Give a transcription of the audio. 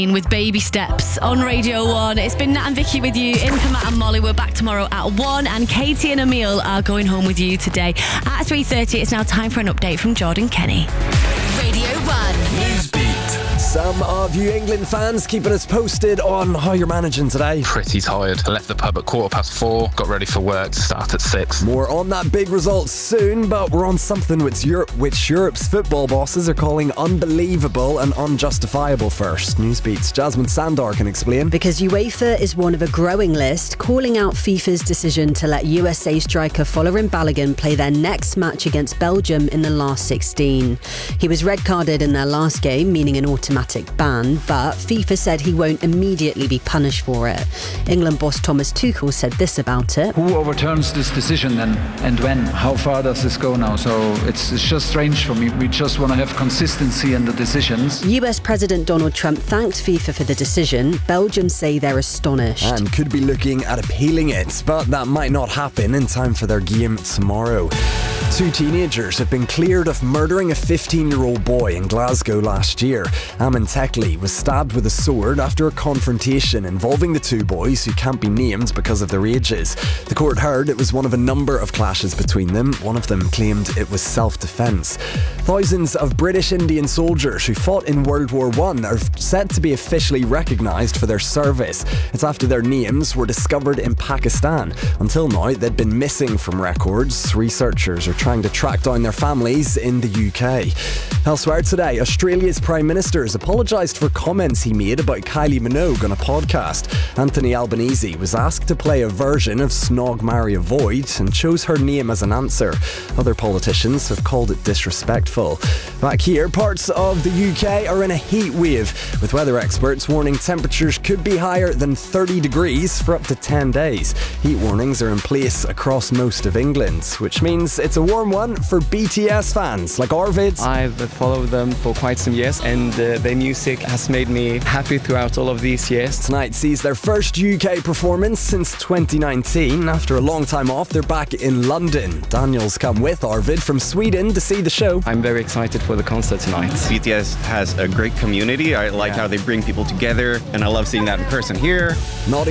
With Baby Steps on Radio 1. It's been Nat and Vicky with you. In for Matt and Molly. We're back tomorrow at 1, and Katie and Emil are going home with you today at 3:30. It's now time for an update from Jordan Kenny. Radio 1 Newsbeat. Some of you England fans keeping us posted on how you're managing today. Pretty tired. I left the pub at 4:15, got ready for work to start at 6. More on that big result soon, but we're on something which Europe's football bosses are calling unbelievable and unjustifiable first. Newsbeat's Jasmine Sandor can explain. Because UEFA is one of a growing list calling out FIFA's decision to let USA striker Folarin Balogun play their next match against Belgium in the last 16. He was red carded in their last game, meaning an automatic ban, but FIFA said he won't immediately be punished for it. England boss Thomas Tuchel said this about it. Who overturns this decision and when? How far does this go now? So it's just strange for me. We just want to have consistency in the decisions. US President Donald Trump thanked FIFA for the decision. Belgium say they're astonished. And could be looking at appealing it, but that might not happen in time for their game tomorrow. 2 teenagers have been cleared of murdering a 15-year-old boy in Glasgow last year. Amin Tekli was stabbed with a sword after a confrontation involving the 2 boys who can't be named because of their ages. The court heard it was one of a number of clashes between them. One of them claimed it was self-defence. Thousands of British Indian soldiers who fought in World War I are set to be officially recognised for their service. It's after their names were discovered in Pakistan. Until now, they'd been missing from records. Researchers are trying to track down their families in the UK. Elsewhere today, Australia's Prime Minister has apologised for comments he made about Kylie Minogue on a podcast. Anthony Albanese was asked to play a version of Snog, Marry, Avoid and chose her name as an answer. Other politicians have called it disrespectful. Back here, parts of the UK are in a heat wave, with weather experts warning temperatures could be higher than 30 degrees for up to 10 days. Heat warnings are in place across most of England, which means it's a warm one for BTS fans like Arvid. I've followed them for quite some years, and their music has made me happy throughout all of these years. Tonight sees their first UK performance since 2019. After a long time off, they're back in London. Daniel's come with Arvid from Sweden to see the show. I'm very excited for the concert tonight. BTS has a great community. I like how they bring people together, and I love seeing that in person here. Not